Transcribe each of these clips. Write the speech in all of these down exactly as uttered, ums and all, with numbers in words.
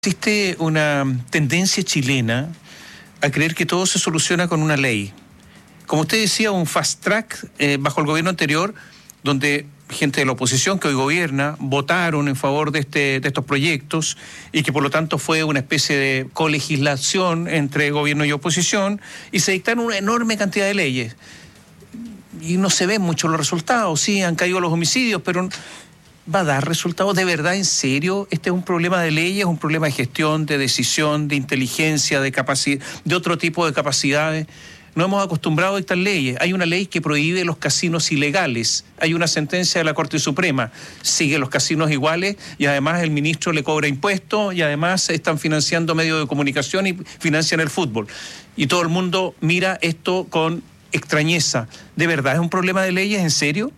Existe una tendencia chilena a creer que todo se soluciona con una ley. Como usted decía, un fast track eh, bajo el gobierno anterior, donde gente de la oposición que hoy gobierna votaron en favor de, este, de estos proyectos y que por lo tanto fue una especie de colegislación entre gobierno y oposición y se dictaron una enorme cantidad de leyes. Y no se ven mucho los resultados, sí, han caído los homicidios, pero ¿va a dar resultados de verdad, en serio? Este es un problema de leyes, un problema de gestión, de decisión, de inteligencia, de capacidad, de otro tipo de capacidades. No hemos acostumbrado a dictar leyes. Hay una ley que prohíbe los casinos ilegales. Hay una sentencia de la Corte Suprema. Sigue los casinos iguales y además el ministro le cobra impuestos y además están financiando medios de comunicación y financian el fútbol. Y todo el mundo mira esto con extrañeza. ¿De verdad es un problema de leyes, en serio?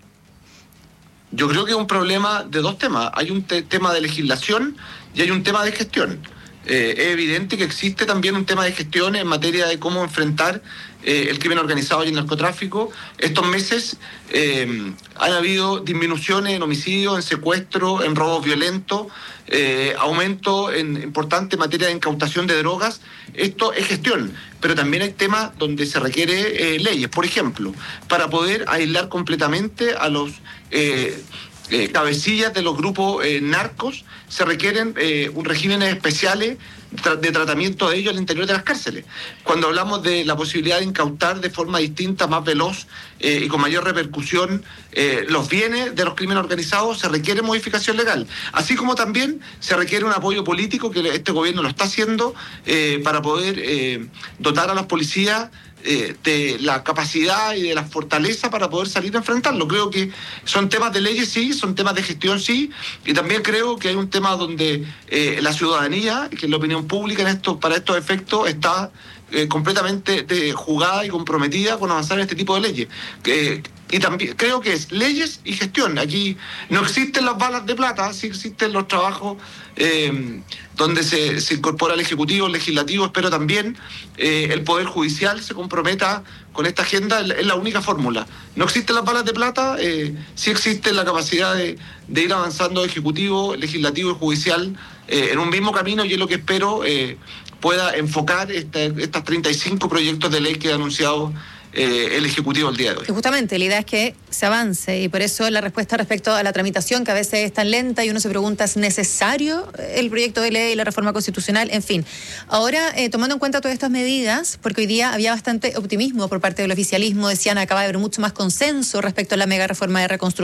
Yo creo que es un problema de dos temas. Hay un te- tema de legislación y hay un tema de gestión. Eh, es evidente que existe también un tema de gestión en materia de cómo enfrentar eh, el crimen organizado y el narcotráfico. Estos meses eh, han habido disminuciones en homicidios, en secuestros, en robos violentos, eh, aumento en importante materia de incautación de drogas. Esto es gestión, pero también hay temas donde se requiere eh, leyes. Por ejemplo, para poder aislar completamente a los eh, eh, cabecillas de los grupos eh, narcos, se requieren eh, un regímenes especiales tra- de tratamiento de ellos al interior de las cárceles. Cuando hablamos de la posibilidad de incautar de forma distinta, más veloz eh, y con mayor repercusión eh, los bienes de los crímenes organizados, se requiere modificación legal. Así como también se requiere un apoyo político, que este gobierno lo está haciendo, eh, para poder eh, dotar a las policías Eh, de la capacidad y de la fortaleza para poder salir a enfrentarlo. Creo que son temas de leyes, sí, son temas de gestión, sí, y también creo que hay un tema donde eh, la ciudadanía, que es la opinión pública en esto, para estos efectos, está eh, completamente de, jugada y comprometida con avanzar en este tipo de leyes. Eh, y también creo que es leyes y gestión. Aquí no existen las balas de plata, sí existen los trabajos eh, donde se, se incorpora el Ejecutivo, el Legislativo. Espero también eh, el Poder Judicial se comprometa con esta agenda. Es la única fórmula. No existen las balas de plata, eh, sí existe la capacidad de, de ir avanzando Ejecutivo, Legislativo y Judicial eh, en un mismo camino, y es lo que espero eh, pueda enfocar este, estos treinta y cinco proyectos de ley que ha anunciado Eh, el Ejecutivo el día de hoy. Y justamente la idea es que se avance, y por eso la respuesta respecto a la tramitación, que a veces es tan lenta y uno se pregunta, ¿es necesario el proyecto de ley y la reforma constitucional? En fin, ahora eh, tomando en cuenta todas estas medidas, porque hoy día había bastante optimismo por parte del oficialismo, decían acaba de haber mucho más consenso respecto a la mega reforma de reconstrucción.